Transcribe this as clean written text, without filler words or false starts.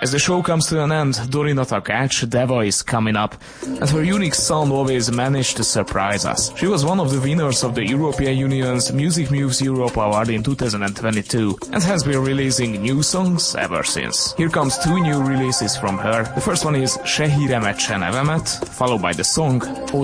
As the show comes to an end, Dorina Takács, Deva is coming up, and her unique sound always managed to surprise us. She was one of the winners of the European Union's Music Moves Europe Award in 2022, and has been releasing new songs ever since. Here comes two new releases from her. The first one is Se híremet, se nevemet, followed by the song